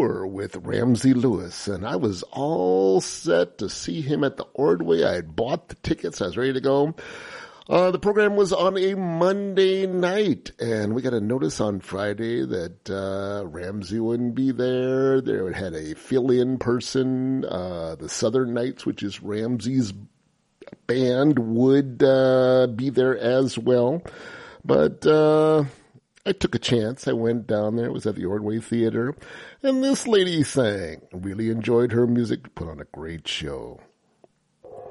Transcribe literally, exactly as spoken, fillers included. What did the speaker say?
tour with Ramsey Lewis, and I was all set to see him at the Ordway. I had bought the tickets. I was ready to go. Uh, the program was on a Monday night, and we got a notice on Friday that uh, Ramsey wouldn't be there. They had a fill-in person. Uh, the Southern Knights, which is Ramsey's band, would uh, be there as well. But uh, I took a chance. I went down there. It was at the Ordway Theater, and this lady sang. I really enjoyed her music. Put on a great show.